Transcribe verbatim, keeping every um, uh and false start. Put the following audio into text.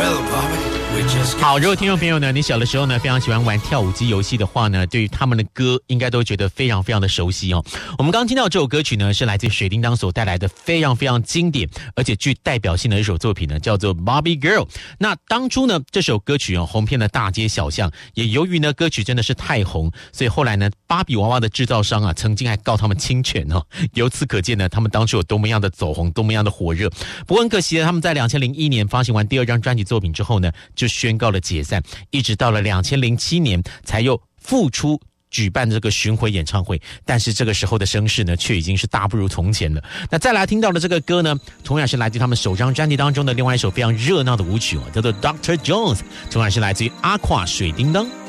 好，如果听众朋友呢，你小的时候呢非常喜欢玩跳舞机游戏的话呢，对于他们的歌应该都觉得非常非常的熟悉哦。我们刚刚听到这首歌曲呢，是来自水叮当所带来的非常非常经典而且具代表性的一首作品呢，叫做 Barbie Girl。那当初呢，这首歌曲哦红遍了大街小巷，也由于呢歌曲真的是太红，所以后来呢，芭比娃娃的制造商啊，曾经还告他们侵权哦。由此可见呢，他们当初有多么样的走红，多么样的火热。不过很可惜的，他们在两千零一年发行完第二张专辑作品之后呢，就宣告了解散，一直到了两千零七年才又复出举办这个巡回演唱会，但是这个时候的声势呢，却已经是大不如从前了。那再来听到的这个歌呢，同样是来自他们首张专辑当中的另外一首非常热闹的舞曲哦，叫做 Doctor Jones， 同样是来自于阿垮水叮当。